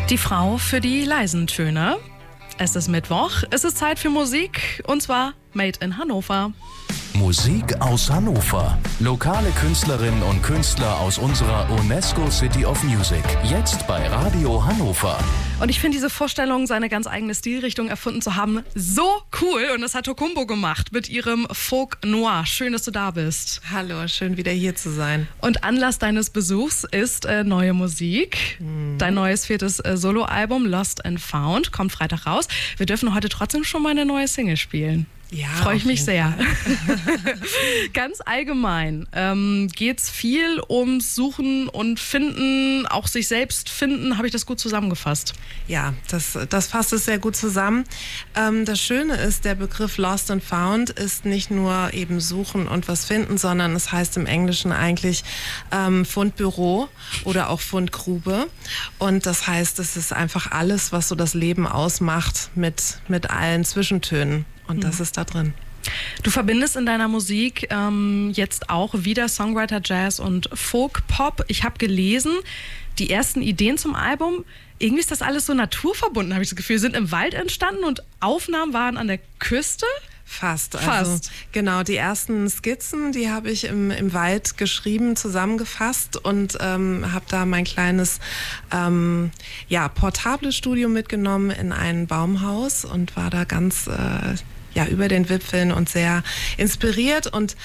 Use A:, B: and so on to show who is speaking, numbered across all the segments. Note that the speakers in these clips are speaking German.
A: Die Frau für die leisen Töne. Es ist Mittwoch, es ist Zeit für Musik und zwar Made in Hannover.
B: Musik aus Hannover. Lokale Künstlerinnen und Künstler aus unserer UNESCO City of Music. Jetzt bei Radio Hannover.
A: Und ich finde diese Vorstellung, seine ganz eigene Stilrichtung erfunden zu haben, so cool. Und das hat Tokumbo gemacht mit ihrem Folk Noir. Schön, dass du da bist.
C: Hallo, schön wieder hier zu sein.
A: Und Anlass deines Besuchs ist neue Musik. Dein neues 4. Soloalbum Lost and Found kommt Freitag raus. Wir dürfen heute trotzdem schon mal eine neue Single spielen.
C: Ja,
A: freue ich mich sehr. Ganz allgemein geht es viel ums Suchen und Finden, auch sich selbst finden. Habe ich das gut zusammengefasst?
C: Ja, das fasst es sehr gut zusammen. Das Schöne ist, der Begriff Lost and Found ist nicht nur eben suchen und was finden, sondern es heißt im Englischen eigentlich Fundbüro oder auch Fundgrube. Und das heißt, es ist einfach alles, was so das Leben ausmacht mit allen Zwischentönen. Und das ist da drin.
A: Du verbindest in deiner Musik jetzt auch wieder Songwriter, Jazz und Folk-Pop. Ich habe gelesen, die ersten Ideen zum Album, irgendwie ist das alles so naturverbunden, habe ich das Gefühl, sind im Wald entstanden und Aufnahmen waren an der Küste?
C: Fast. Also, genau, die ersten Skizzen, die habe ich im Wald geschrieben, zusammengefasst und habe da mein kleines portables Studio mitgenommen in ein Baumhaus und war da ganz über den Wipfeln und sehr inspiriert und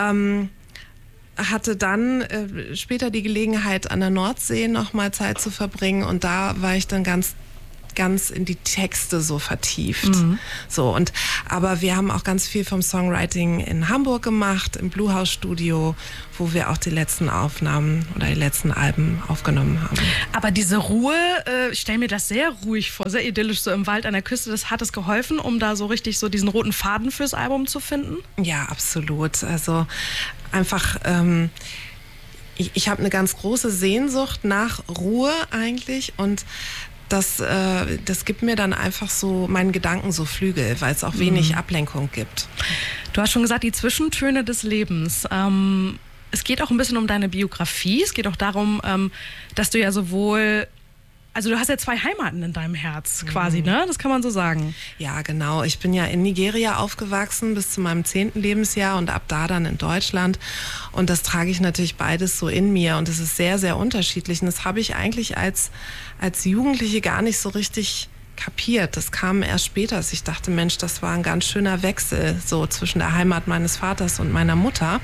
C: hatte dann später die Gelegenheit, an der Nordsee nochmal Zeit zu verbringen und da war ich dann ganz in die Texte so vertieft. Aber wir haben auch ganz viel vom Songwriting in Hamburg gemacht, im Blue House Studio, wo wir auch die letzten Aufnahmen oder die letzten Alben aufgenommen haben.
A: Aber diese Ruhe, ich stelle mir das sehr ruhig vor, sehr idyllisch so im Wald an der Küste. Hat es geholfen, um da so richtig so diesen roten Faden fürs Album zu finden? Ja,
C: absolut. Also einfach ich habe eine ganz große Sehnsucht nach Ruhe eigentlich und das gibt mir dann einfach so meinen Gedanken so Flügel, weil es auch wenig Ablenkung gibt.
A: Du hast schon gesagt, die Zwischentöne des Lebens. Es geht auch ein bisschen um deine Biografie. Es geht auch darum, dass du ja sowohl... Also du hast ja 2 Heimaten in deinem Herz quasi, ne? Das kann man so sagen.
C: Ja, genau. Ich bin ja in Nigeria aufgewachsen bis zu meinem 10. Lebensjahr und ab da dann in Deutschland. Und das trage ich natürlich beides so in mir und es ist sehr, sehr unterschiedlich. Und das habe ich eigentlich als Jugendliche gar nicht so richtig kapiert. Das kam erst später, als ich dachte, Mensch, das war ein ganz schöner Wechsel so zwischen der Heimat meines Vaters und meiner Mutter.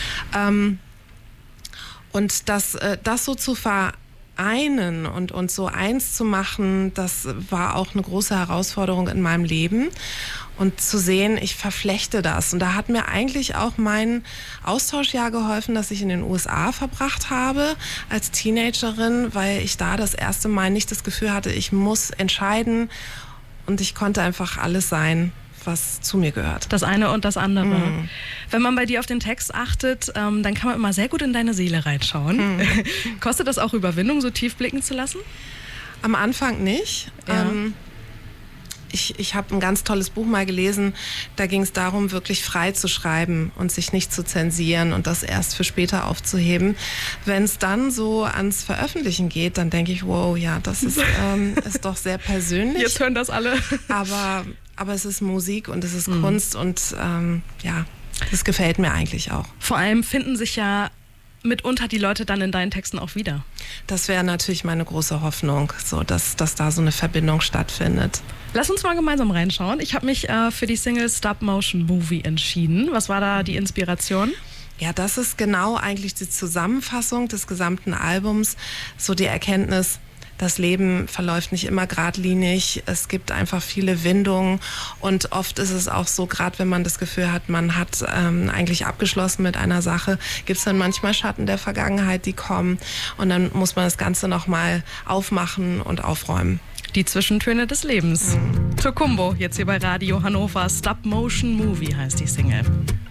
C: Und das so zu vereinen und so eins zu machen, das war auch eine große Herausforderung in meinem Leben. Und zu sehen, ich verflechte das. Und da hat mir eigentlich auch mein Austauschjahr geholfen, das ich in den USA verbracht habe als Teenagerin, weil ich da das erste Mal nicht das Gefühl hatte, ich muss entscheiden und ich konnte einfach alles sein, was zu mir gehört.
A: Das eine und das andere. Wenn man bei dir auf den Text achtet, dann kann man immer sehr gut in deine Seele reinschauen. Kostet das auch Überwindung, so tief blicken zu lassen?
C: Am Anfang nicht. Ja. Ich habe ein ganz tolles Buch mal gelesen, da ging es darum, wirklich frei zu schreiben und sich nicht zu zensieren und das erst für später aufzuheben. Wenn es dann so ans Veröffentlichen geht, dann denke ich, wow, ja, das ist doch sehr persönlich.
A: Jetzt hören das alle.
C: Aber es ist Musik und es ist Kunst und das gefällt mir eigentlich auch.
A: Vor allem finden sich ja mitunter die Leute dann in deinen Texten auch wieder.
C: Das wäre natürlich meine große Hoffnung, so dass da so eine Verbindung stattfindet.
A: Lass uns mal gemeinsam reinschauen. Ich habe mich für die Single Stop Motion Movie entschieden. Was war da die Inspiration?
C: Ja, das ist genau eigentlich die Zusammenfassung des gesamten Albums, so die Erkenntnis, das Leben verläuft nicht immer geradlinig, es gibt einfach viele Windungen und oft ist es auch so, gerade wenn man das Gefühl hat, man hat eigentlich abgeschlossen mit einer Sache, gibt es dann manchmal Schatten der Vergangenheit, die kommen und dann muss man das Ganze nochmal aufmachen und aufräumen.
A: Die Zwischentöne des Lebens. Tokumbo, jetzt hier bei Radio Hannover. Stop Motion Movie heißt die Single.